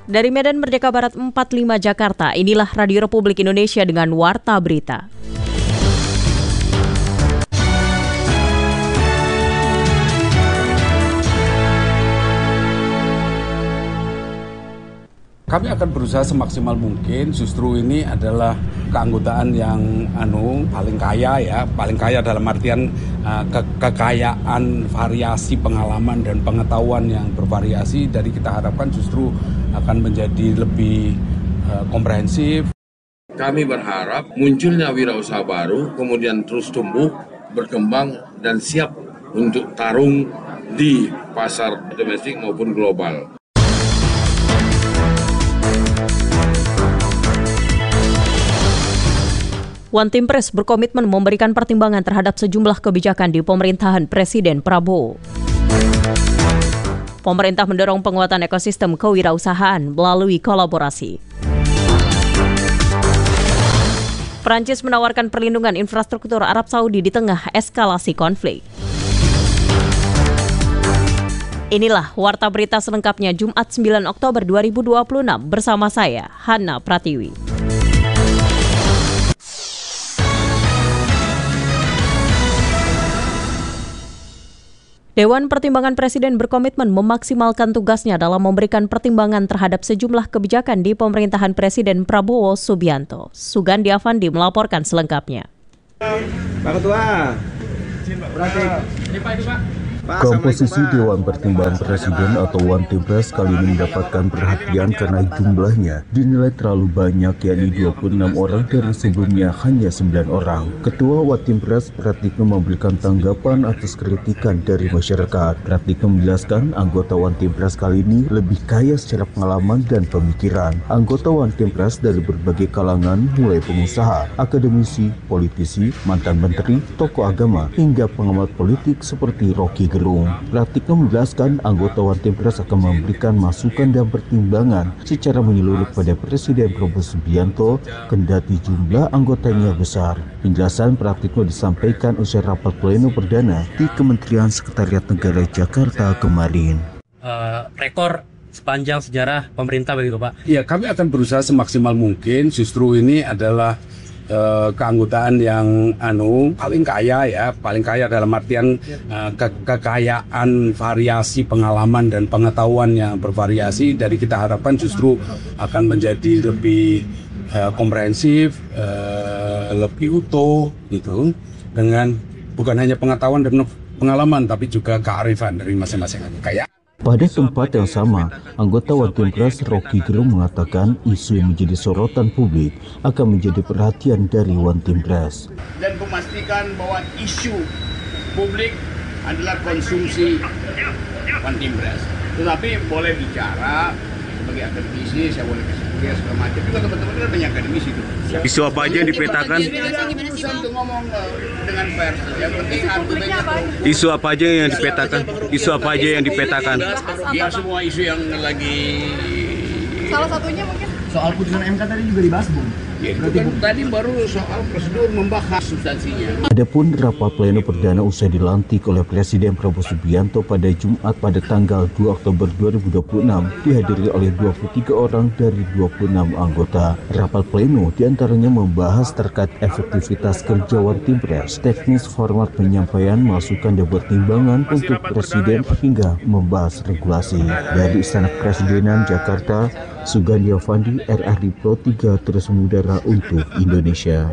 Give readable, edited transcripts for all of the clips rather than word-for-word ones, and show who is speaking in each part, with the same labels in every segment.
Speaker 1: Dari Medan Merdeka Barat 45 Jakarta, inilah Radio Republik Indonesia dengan Warta Berita.
Speaker 2: Kami akan berusaha semaksimal mungkin, justru ini adalah keanggotaan yang paling kaya dalam artian kekayaan variasi pengalaman dan pengetahuan yang bervariasi. Dari kita harapkan justru akan menjadi lebih komprehensif.
Speaker 3: Kami berharap munculnya wirausaha baru, kemudian terus tumbuh, berkembang dan siap untuk tarung di pasar domestik maupun global.
Speaker 1: One Team Press berkomitmen memberikan pertimbangan terhadap sejumlah kebijakan di pemerintahan Presiden Prabowo. Pemerintah mendorong penguatan ekosistem kewirausahaan melalui kolaborasi. Perancis menawarkan perlindungan infrastruktur Arab Saudi di tengah eskalasi konflik. Inilah Warta Berita selengkapnya Jumat 9 Oktober 2026 bersama saya, Hana Pratiwi. Dewan Pertimbangan Presiden berkomitmen memaksimalkan tugasnya dalam memberikan pertimbangan terhadap sejumlah kebijakan di pemerintahan Presiden Prabowo Subianto. Sugandi Avandi melaporkan selengkapnya.
Speaker 4: Pak Ketua, berarti.
Speaker 5: Komposisi Dewan Pertimbangan Presiden atau One Team Press kali ini mendapatkan perhatian karena jumlahnya dinilai terlalu banyak, yakni 26 orang dari sebelumnya hanya 9 orang. Ketua One Team Press Pratikno memberikan tanggapan atas kritikan dari masyarakat. Pratikno menjelaskan anggota One Team Press kali ini lebih kaya secara pengalaman dan pemikiran. Anggota One Team Press dari berbagai kalangan, mulai pengusaha, akademisi, politisi, mantan menteri, tokoh agama, hingga pengamat politik seperti Rocky Gerung. Pratikno menjelaskan anggota One Team Press akan memberikan masukan dan pertimbangan secara menyeluruh pada Presiden Prabowo Subianto kendati jumlah anggotanya besar. Penjelasan Pratikno disampaikan usai rapat pleno perdana di Kementerian Sekretariat Negara Jakarta kemarin.
Speaker 6: Rekor sepanjang sejarah pemerintah begitu Pak?
Speaker 2: Ya, kami akan berusaha semaksimal mungkin, justru ini adalah keanggotaan yang paling kaya dalam artian kekayaan variasi pengalaman dan pengetahuan yang bervariasi. Dari kita harapkan justru akan menjadi lebih komprehensif, lebih utuh gitu, dengan bukan hanya pengetahuan dan pengalaman tapi juga kearifan dari masing-masing kaya.
Speaker 5: Pada tempat yang sama, anggota One Team Press Rocky Gerung mengatakan isu yang menjadi sorotan publik akan menjadi perhatian dari One Team Press.
Speaker 7: Dan memastikan bahwa isu publik adalah konsumsi One Team Press. Tetapi boleh bicara sebagai akademisi, saya boleh kasih kuliah segala macam. Juga teman-teman kan banyak akademisi itu.
Speaker 4: Isu apa aja yang dipetakan?
Speaker 7: Untuk ngomong dengan pers. Yang penting argumennya.
Speaker 4: Isu apa aja yang dipetakan? Isu apa aja yang dipetakan?
Speaker 7: Ya semua isu yang lagi.
Speaker 8: Salah satunya mungkin
Speaker 9: soal putusan MK tadi juga dibahas, Bung.
Speaker 7: Ya, itu kan tadi baru soal prosedur membahas substansinya.
Speaker 5: Adapun rapat pleno perdana usai dilantik oleh Presiden Prabowo Subianto pada Jumat pada tanggal 2 Oktober 2026 dihadiri oleh 23 orang dari 26 anggota. Rapat pleno diantaranya membahas terkait efektivitas kerja One Team Press, teknis format penyampaian masukan dan pertimbangan untuk Presiden hingga membahas regulasi. Dari Istana Kepresidenan Jakarta, Sugandi Avandi, RRI Pro 3 terus mengudara untuk Indonesia.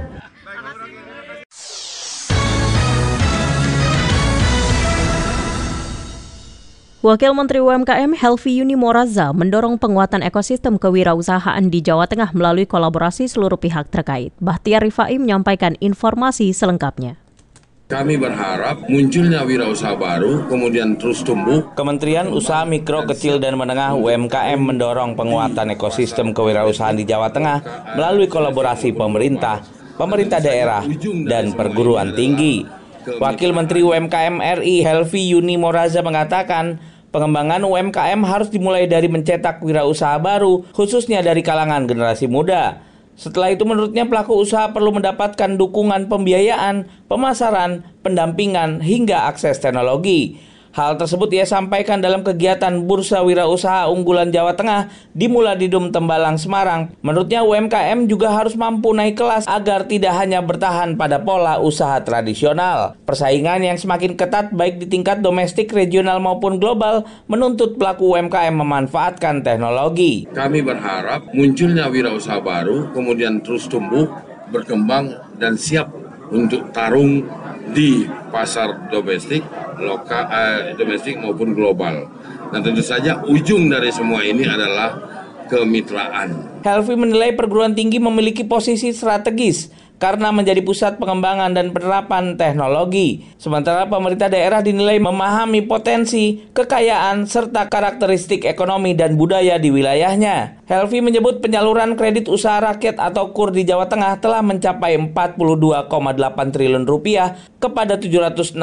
Speaker 1: Wakil Menteri UMKM Helvi Yuni Moraza mendorong penguatan ekosistem kewirausahaan di Jawa Tengah melalui kolaborasi seluruh pihak terkait. Bahtiar Rifai menyampaikan informasi selengkapnya.
Speaker 3: Kami berharap munculnya wirausaha baru, kemudian terus tumbuh.
Speaker 10: Kementerian Usaha Mikro, Kecil, dan Menengah UMKM mendorong penguatan ekosistem kewirausahaan di Jawa Tengah melalui kolaborasi pemerintah daerah, dan perguruan tinggi. Wakil Menteri UMKM RI Helvi Yuni Moraza mengatakan, pengembangan UMKM harus dimulai dari mencetak wirausaha baru, khususnya dari kalangan generasi muda. Setelah itu menurutnya pelaku usaha perlu mendapatkan dukungan pembiayaan, pemasaran, pendampingan, hingga akses teknologi. Hal tersebut ia sampaikan dalam kegiatan Bursa Wirausaha Unggulan Jawa Tengah di Muladidum Tembalang, Semarang. Menurutnya UMKM juga harus mampu naik kelas agar tidak hanya bertahan pada pola usaha tradisional. Persaingan yang semakin ketat baik di tingkat domestik, regional maupun global menuntut pelaku UMKM memanfaatkan teknologi.
Speaker 3: Kami berharap munculnya wirausaha baru, kemudian terus tumbuh, berkembang, dan siap untuk tarung di pasar domestik, domestik maupun global. Dan tentu saja ujung dari semua ini adalah kemitraan.
Speaker 10: Helvi menilai perguruan tinggi memiliki posisi strategis karena menjadi pusat pengembangan dan penerapan teknologi. Sementara pemerintah daerah dinilai memahami potensi, kekayaan, serta karakteristik ekonomi dan budaya di wilayahnya. Helvi menyebut penyaluran kredit usaha rakyat atau KUR di Jawa Tengah telah mencapai 42,8 triliun rupiah kepada 760.477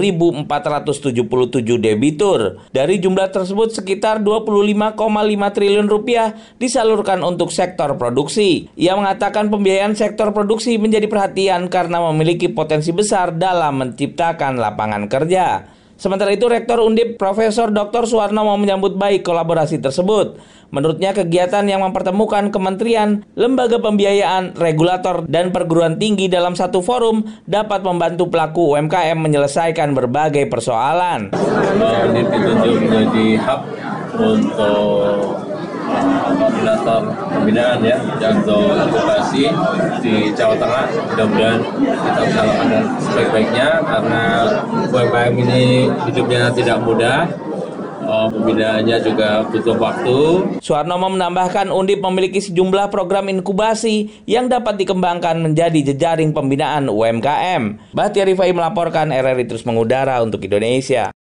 Speaker 10: debitur. Dari jumlah tersebut sekitar 25,5 triliun rupiah disalurkan untuk sektor produksi. Ia mengatakan pembiayaan sektor produksi menjadi perhatian karena memiliki potensi besar dalam menciptakan lapangan kerja. Sementara itu, Rektor Undip Profesor Dr. Suwarnomo menyambut baik kolaborasi tersebut. Menurutnya, kegiatan yang mempertemukan kementerian, lembaga pembiayaan, regulator, dan perguruan tinggi dalam satu forum dapat membantu pelaku UMKM menyelesaikan berbagai persoalan.
Speaker 11: Undip ditunjuk menjadi hub untuk koordinator pembinaan ya untuk edukasi di Jawa Tengah. Mudah-mudahan kita bisa lakukan dengan sebaik-baiknya karena UMKM ini hidupnya tidak mudah. Pembinaannya juga butuh waktu.
Speaker 10: Suwarnomo menambahkan Undip memiliki sejumlah program inkubasi yang dapat dikembangkan menjadi jejaring pembinaan UMKM. Bahtiar Rifai melaporkan, RRI terus mengudara untuk Indonesia.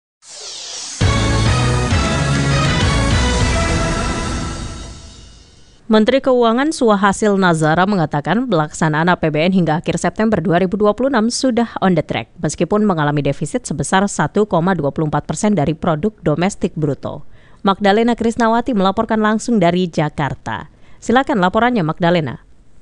Speaker 1: Menteri Keuangan Suhasil Nazara mengatakan pelaksanaan APBN hingga akhir September 2026 sudah on the track, meskipun mengalami defisit sebesar 1,24% dari produk domestik bruto. Magdalena Krisnawati melaporkan langsung dari Jakarta. Silakan laporannya, Magdalena.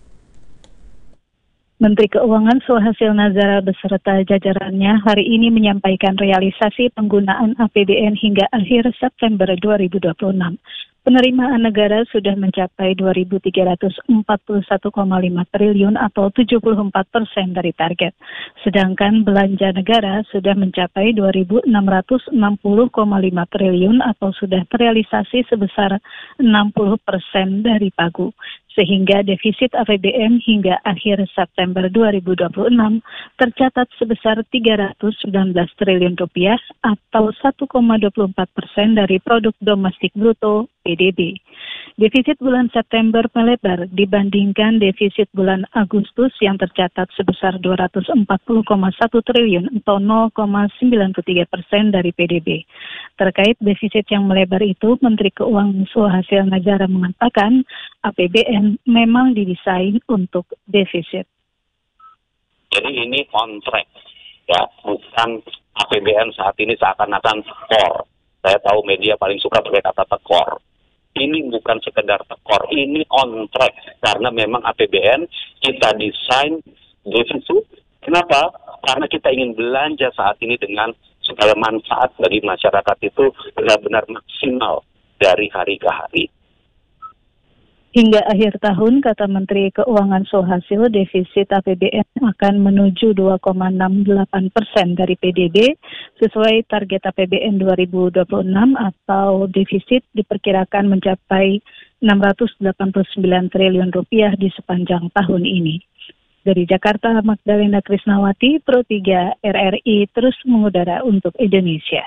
Speaker 12: Menteri Keuangan Suhasil Nazara beserta jajarannya hari ini menyampaikan realisasi penggunaan APBN hingga akhir September 2026. Penerimaan negara sudah mencapai 2.341,5 triliun atau 74% dari target. Sedangkan belanja negara sudah mencapai 2.660,5 triliun atau sudah terrealisasi sebesar 60% dari pagu. Sehingga defisit APBN hingga akhir September 2026 tercatat sebesar 319 triliun rupiah atau 1,24% dari produk domestik bruto PDB. Defisit bulan September melebar dibandingkan defisit bulan Agustus yang tercatat sebesar 240,1 triliun atau 0,93% dari PDB. Terkait defisit yang melebar itu, Menteri Keuangan Suhasil Nazara mengatakan APBN memang didesain untuk defisit.
Speaker 13: Jadi ini on track, ya, bukan APBN saat ini seakan-akan tekor. Saya tahu media paling suka pakai kata tekor. Ini bukan sekedar tekor, ini on track karena memang APBN kita desain defisit. Kenapa? Karena kita ingin belanja saat ini dengan segala manfaat bagi masyarakat itu benar-benar maksimal dari hari ke hari.
Speaker 12: Hingga akhir tahun, kata Menteri Keuangan Suhasil, defisit APBN akan menuju 2,68% dari PDB sesuai target APBN 2026 atau defisit diperkirakan mencapai 689 triliun rupiah di sepanjang tahun ini. Dari Jakarta, Magdalena Krisnawati, Pro 3 RRI terus mengudara untuk Indonesia.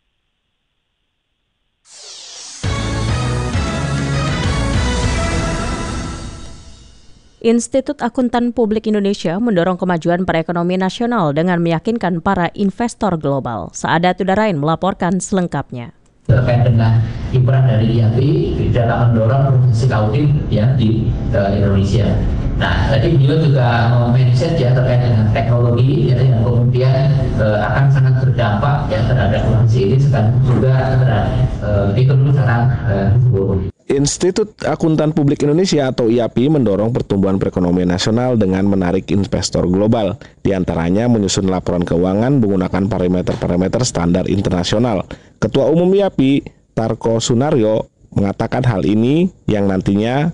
Speaker 1: Institut Akuntan Publik Indonesia mendorong kemajuan perekonomian nasional dengan meyakinkan para investor global. Saadat Udarain melaporkan selengkapnya.
Speaker 14: Terkait dengan kiprah dari IAB dalam mendorong profesi auditing ya di Indonesia. Nah, tadi beliau juga mention ya terkait dengan teknologi ya, yang kemudian akan sangat berdampak ya terhadap profesi ini, sekarang juga terhadap ekonomi sekarang.
Speaker 15: Institut Akuntan Publik Indonesia atau IAPI mendorong pertumbuhan perekonomian nasional dengan menarik investor global. Di antaranya menyusun laporan keuangan menggunakan parameter-parameter standar internasional. Ketua Umum IAPI, Tarko Sunaryo, mengatakan hal ini yang nantinya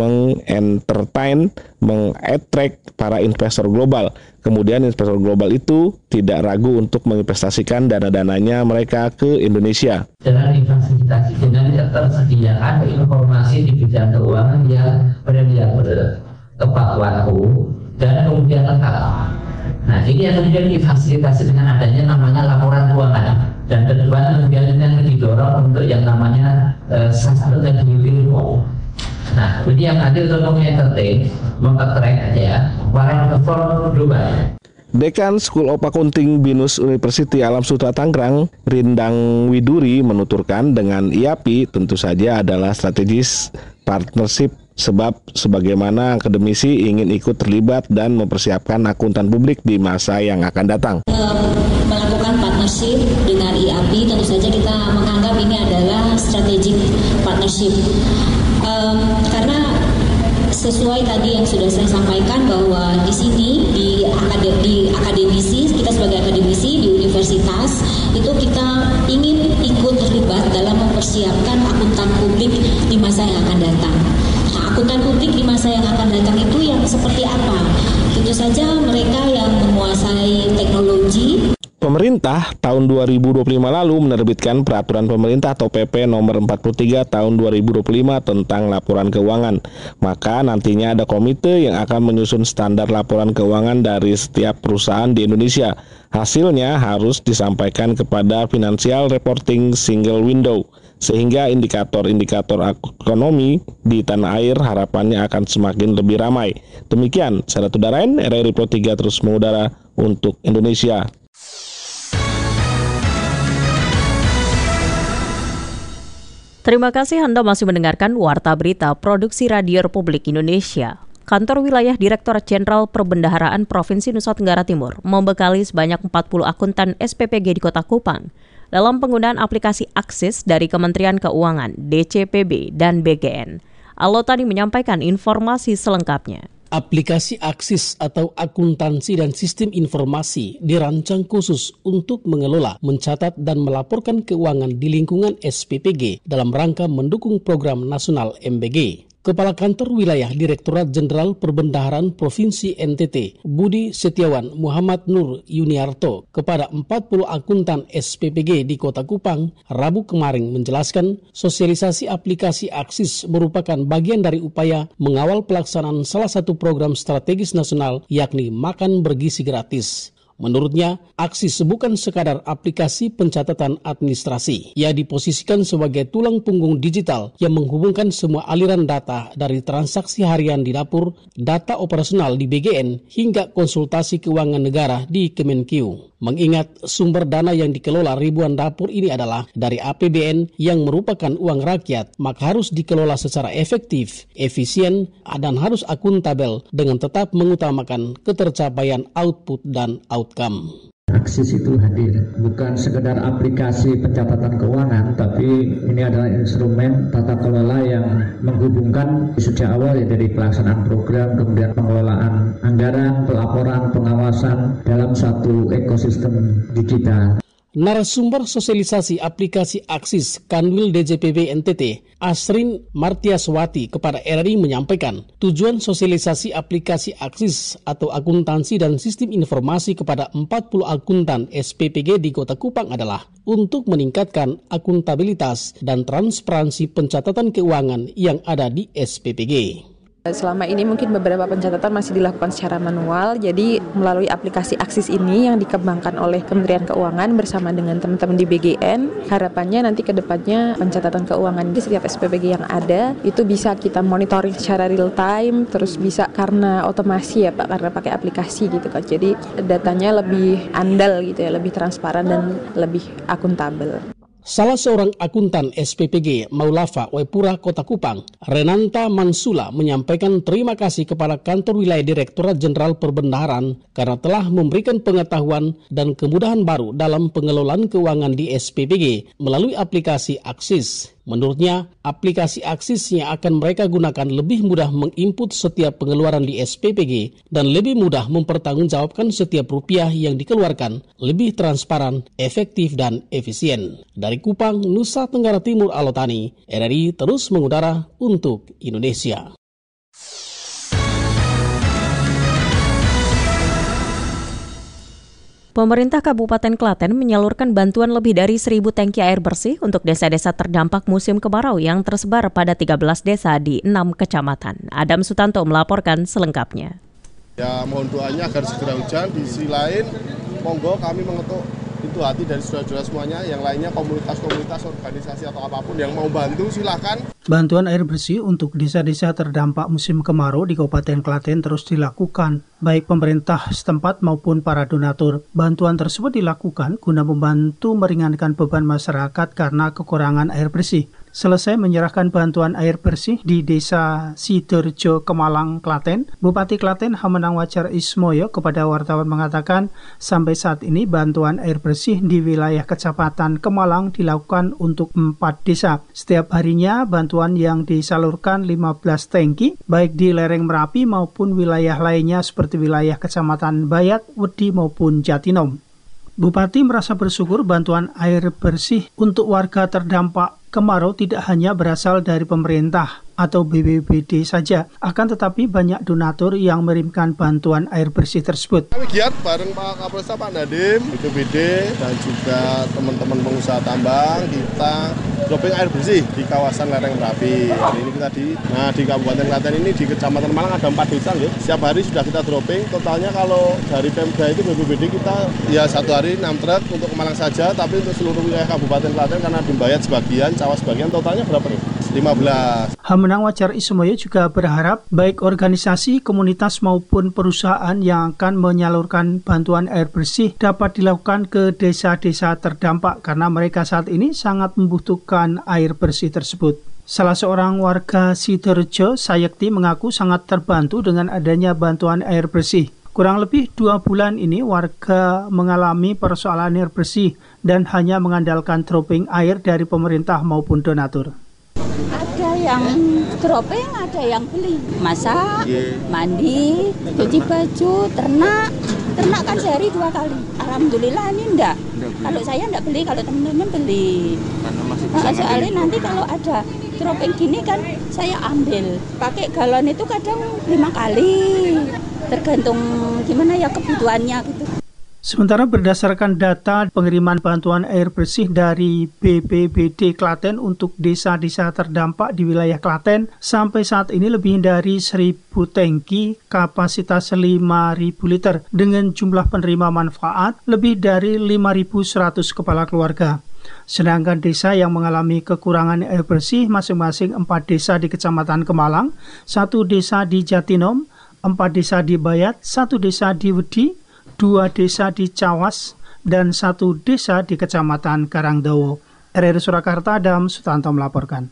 Speaker 15: meng-attract para investor global. Kemudian investor global itu tidak ragu untuk menginvestasikan dana-dananya mereka ke Indonesia.
Speaker 14: Dengan difasilitasi dengan tersediaan informasi di bidang keuangan yang benar-benar tepat waktu dan kemudian lengkap. Nah, ini yang kemudian difasilitasi dengan adanya namanya laporan keuangan. Dan kemudian yang didorong untuk yang namanya sustainability report. Nah, ini yang nanti untuk mengentertain, meng-attract ya, para investor global.
Speaker 15: Dekan School of Accounting BINUS University Alam Sutera Tangerang, Rindang Widuri menuturkan dengan IAPI tentu saja adalah strategis partnership sebab sebagaimana akademisi ingin ikut terlibat dan mempersiapkan akuntan publik di masa yang akan datang.
Speaker 16: Melakukan partnership dengan IAPI tentu saja kita menganggap ini adalah strategic partnership. Karena sesuai tadi yang sudah saya sampaikan bahwa di sini di akademisi, kita sebagai akademisi di universitas itu kita ingin ikut terlibat dalam mempersiapkan akuntan publik di masa yang akan datang. Nah, akuntan publik di masa yang akan datang itu yang seperti apa? Tentu saja mereka yang menguasai teknologi.
Speaker 15: Pemerintah tahun 2025 lalu menerbitkan Peraturan Pemerintah atau PP nomor 43 tahun 2025 tentang laporan keuangan. Maka nantinya ada komite yang akan menyusun standar laporan keuangan dari setiap perusahaan di Indonesia. Hasilnya harus disampaikan kepada Financial Reporting Single Window, sehingga indikator-indikator ekonomi di tanah air harapannya akan semakin lebih ramai. Demikian, saya Ratu Darain, RRI Pro 3 terus mengudara untuk Indonesia.
Speaker 1: Terima kasih Anda masih mendengarkan Warta Berita Produksi Radio Republik Indonesia. Kantor Wilayah Direktorat Jenderal Perbendaharaan Provinsi Nusa Tenggara Timur membekali sebanyak 40 akuntan SPPG di Kota Kupang dalam penggunaan aplikasi Aksis dari Kementerian Keuangan, DCPB, dan BGN. Alotani menyampaikan informasi selengkapnya.
Speaker 17: Aplikasi Aksis atau Akuntansi dan Sistem Informasi dirancang khusus untuk mengelola, mencatat, dan melaporkan keuangan di lingkungan SPPG dalam rangka mendukung program nasional MBG. Kepala Kantor Wilayah Direktorat Jenderal Perbendaharaan Provinsi NTT, Budi Setiawan Muhammad Nur Yuniarto, kepada 40 akuntan SPPG di Kota Kupang, Rabu kemarin menjelaskan sosialisasi aplikasi Aksis merupakan bagian dari upaya mengawal pelaksanaan salah satu program strategis nasional, yakni makan bergizi gratis. Menurutnya, Aksis bukan sekadar aplikasi pencatatan administrasi. Ia diposisikan sebagai tulang punggung digital yang menghubungkan semua aliran data dari transaksi harian di dapur, data operasional di BGN, hingga konsultasi keuangan negara di Kemenkeu. Mengingat sumber dana yang dikelola ribuan dapur ini adalah dari APBN yang merupakan uang rakyat, maka harus dikelola secara efektif, efisien, dan harus akuntabel dengan tetap mengutamakan ketercapaian output dan outcome.
Speaker 18: Aksis itu hadir bukan sekedar aplikasi pencatatan keuangan, tapi ini adalah instrumen tata kelola yang menghubungkan sejak awal ya dari pelaksanaan program, kemudian pengelolaan anggaran, pelaporan, pengawasan dalam satu ekosistem digital.
Speaker 17: Narasumber sosialisasi aplikasi Aksis Kanwil DJPB NTT, Asrin Martiaswati kepada RRI menyampaikan, tujuan sosialisasi aplikasi Aksis atau akuntansi dan sistem informasi kepada 40 akuntan SPPG di Kota Kupang adalah untuk meningkatkan akuntabilitas dan transparansi pencatatan keuangan yang ada di SPPG.
Speaker 19: Selama ini mungkin beberapa pencatatan masih dilakukan secara manual, jadi melalui aplikasi Aksis ini yang dikembangkan oleh Kementerian Keuangan bersama dengan teman-teman di BGN, harapannya nanti ke depannya pencatatan keuangan di setiap SPPG yang ada itu bisa kita monitoring secara real time, terus bisa karena otomasi ya Pak, karena pakai aplikasi gitu kan, jadi datanya lebih andal gitu ya, lebih transparan dan lebih akuntabel.
Speaker 17: Salah seorang akuntan SPPG Maulafa Waipura Kota Kupang, Renanta Mansula menyampaikan terima kasih kepada Kantor Wilayah Direktorat Jenderal Perbendaharaan karena telah memberikan pengetahuan dan kemudahan baru dalam pengelolaan keuangan di SPPG melalui aplikasi Aksis. Menurutnya, aplikasi Aksis yang akan mereka gunakan lebih mudah menginput setiap pengeluaran di SPPG dan lebih mudah mempertanggungjawabkan setiap rupiah yang dikeluarkan, lebih transparan, efektif, dan efisien. Dari Kupang, Nusa Tenggara Timur, Alotani, RRI terus mengudara untuk Indonesia.
Speaker 1: Pemerintah Kabupaten Klaten menyalurkan bantuan lebih dari 1.000 tangki air bersih untuk desa-desa terdampak musim kemarau yang tersebar pada 13 desa di 6 kecamatan. Adam Sutanto melaporkan selengkapnya.
Speaker 20: Ya, mohon doanya agar segera hujan. Di sisi lain, monggo kami mengetuk pintu hati dari saudara-saudara semuanya. Yang lainnya komunitas-komunitas, organisasi atau apapun yang mau bantu silahkan.
Speaker 21: Bantuan air bersih untuk desa-desa terdampak musim kemarau di Kabupaten Klaten terus dilakukan, baik pemerintah setempat maupun para donatur. Bantuan tersebut dilakukan guna membantu meringankan beban masyarakat karena kekurangan air bersih. Selesai menyerahkan bantuan air bersih di Desa Sidorejo, Kemalang, Klaten, Bupati Klaten Hamenang Wajar Ismoyo kepada wartawan mengatakan sampai saat ini bantuan air bersih di wilayah Kecamatan Kemalang dilakukan untuk 4 desa. Setiap harinya bantuan yang disalurkan 15 tangki, baik di lereng Merapi maupun wilayah lainnya seperti wilayah Kecamatan Bayat, Wedi maupun Jatinom. Bupati merasa bersyukur bantuan air bersih untuk warga terdampak kemarau tidak hanya berasal dari pemerintah atau BPBD saja, akan tetapi banyak donatur yang mengirimkan bantuan air bersih tersebut.
Speaker 20: Kami giat bareng Pak Kapolresta, Pak Nadiem, BPBD, dan juga teman-teman pengusaha tambang, kita dropping air bersih di kawasan lereng Merapi. Hari ini kita di Kabupaten Klaten ini di Kecamatan Malang ada 4 desa, loh. Setiap hari sudah kita dropping. Totalnya kalau dari Pemda itu BPBD kita ya satu hari 6 truk untuk Malang saja, tapi untuk seluruh wilayah Kabupaten Klaten karena di Bayat sebagian, Cawas sebagian, totalnya berapa nih? 15.
Speaker 21: Hamenang Wajar Ismoyo juga berharap baik organisasi, komunitas maupun perusahaan yang akan menyalurkan bantuan air bersih dapat dilakukan ke desa-desa terdampak karena mereka saat ini sangat membutuhkan air bersih tersebut. Salah seorang warga Sidorejo, Sayekti, mengaku sangat terbantu dengan adanya bantuan air bersih. Kurang lebih 2 bulan ini warga mengalami persoalan air bersih dan hanya mengandalkan dropping air dari pemerintah maupun donatur.
Speaker 22: Ada yang dropping, ada yang beli. Masak, mandi, cuci baju, ternak kan sehari 2 kali. Alhamdulillah ini enggak. Kalau saya enggak beli, kalau teman-teman beli. Soalnya nanti kalau ada dropping gini kan saya ambil. Pakai galon itu kadang 5 kali. Tergantung gimana ya kebutuhannya gitu.
Speaker 21: Sementara berdasarkan data pengiriman bantuan air bersih dari BPBD Klaten untuk desa-desa terdampak di wilayah Klaten, sampai saat ini lebih dari 1.000 tangki kapasitas 5.000 liter dengan jumlah penerima manfaat lebih dari 5.100 kepala keluarga. Sedangkan desa yang mengalami kekurangan air bersih masing-masing 4 desa di Kecamatan Kemalang, 1 desa di Jatinom, 4 desa di Bayat, 1 desa di Wedi, 2 desa di Cawas, dan 1 desa di Kecamatan Karangdawo. RRI Surakarta, Adam Sutanto melaporkan.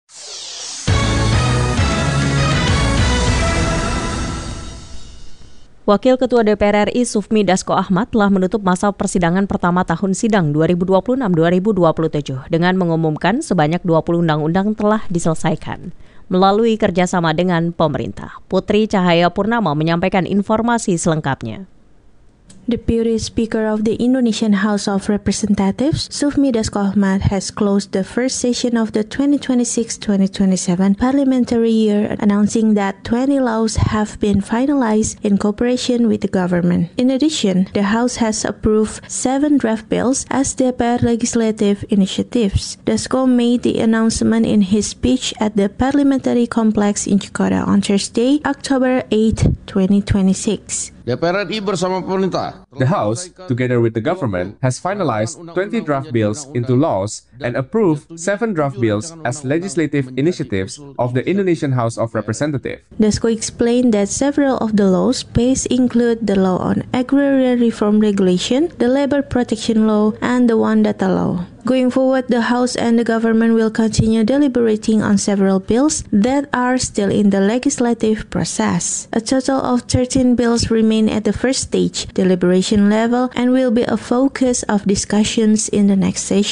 Speaker 1: Wakil Ketua DPR RI Sufmi Dasko Ahmad telah menutup masa persidangan pertama tahun sidang 2026-2027 dengan mengumumkan sebanyak 20 undang-undang telah diselesaikan melalui kerjasama dengan pemerintah. Putri Cahaya Purnama menyampaikan informasi selengkapnya.
Speaker 23: Deputy Speaker of the Indonesian House of Representatives, Sufmi Dasko Ahmad, has closed the first session of the 2026-2027 parliamentary year, announcing that 20 laws have been finalized in cooperation with the government. In addition, the House has approved 7 draft bills as DPR legislative initiatives. Dasko made the announcement in his speech at the parliamentary complex in Jakarta on Thursday, October 8, 2026.
Speaker 24: DPR RI bersama pemerintah.
Speaker 25: The House, together with the government, has finalized 20 draft bills into laws and approved 7 draft bills as legislative initiatives of the Indonesian House of Representatives.
Speaker 23: Dasko explained that several of the laws passed include the law on agrarian reform regulation, the labor protection law, and the One Data law. Going forward, the House and the government will continue deliberating on several bills that are still in the legislative process. A total of 13 bills remain at the first stage deliberation level and will be a focus of discussions in the next session.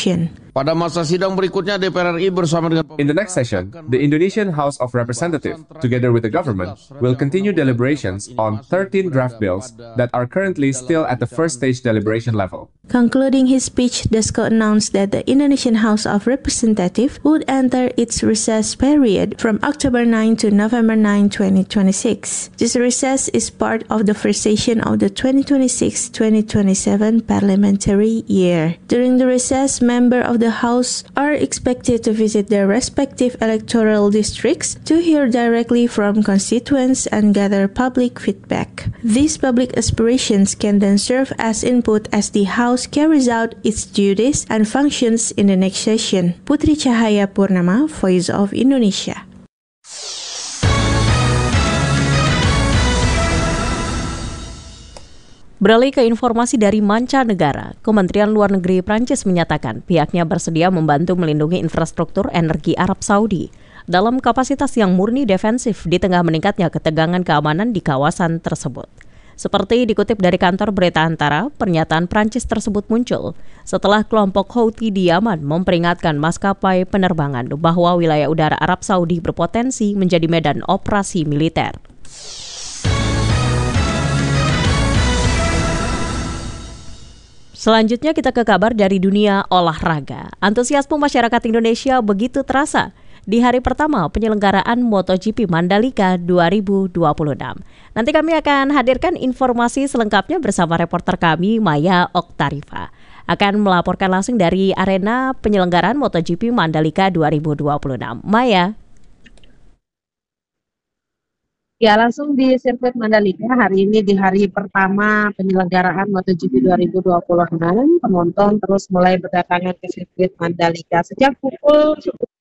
Speaker 24: Pada masa sidang berikutnya DPR RI bersama dengan
Speaker 25: In the next session, the Indonesian House of Representatives, together with the government, will continue deliberations on 13 draft bills that are currently still at the first stage deliberation level.
Speaker 23: Concluding his speech, Dasko announced that the Indonesian House of Representatives would enter its recess period from October 9 to November 9, 2026. This recess is part of the first session of the 2026-2027 parliamentary year. During the recess, members of the House are expected to visit their respective electoral districts to hear directly from constituents and gather public feedback. These public aspirations can then serve as input as the House carries out its duties and functions in the next session. Putri Cahaya Purnama, Voice of Indonesia.
Speaker 1: Beralih ke informasi dari mancanegara, Kementerian Luar Negeri Prancis menyatakan pihaknya bersedia membantu melindungi infrastruktur energi Arab Saudi dalam kapasitas yang murni defensif di tengah meningkatnya ketegangan keamanan di kawasan tersebut. Seperti dikutip dari kantor berita Antara, pernyataan Prancis tersebut muncul setelah kelompok Houthi di Yaman memperingatkan maskapai penerbangan bahwa wilayah udara Arab Saudi berpotensi menjadi medan operasi militer. Selanjutnya kita ke kabar dari dunia olahraga. Antusiasme masyarakat Indonesia begitu terasa di hari pertama penyelenggaraan MotoGP Mandalika 2026. Nanti kami akan hadirkan informasi selengkapnya bersama reporter kami Maya Oktarifa. Akan melaporkan langsung dari arena penyelenggaraan MotoGP Mandalika 2026. Maya.
Speaker 2: Ya, langsung di sirkuit Mandalika hari ini di hari pertama penyelenggaraan MotoGP 2026, penonton terus mulai berdatangan ke sirkuit Mandalika. Sejak pukul